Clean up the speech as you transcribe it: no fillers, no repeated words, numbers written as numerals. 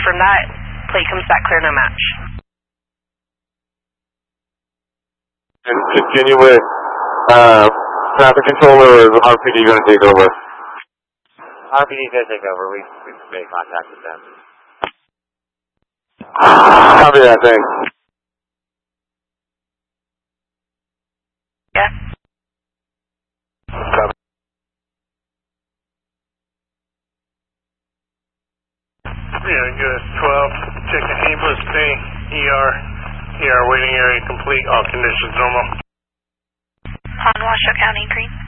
confirm that. Plate comes back clear, no match. And continue with traffic controller, or is RPD going to take over? RPD is going to take over. We've made contact with them. Copy that, thanks. Yeah. Copy. Yeah, good. 12, checking Aimless Bay, ER waiting area complete, all conditions normal. On Washoe County, green.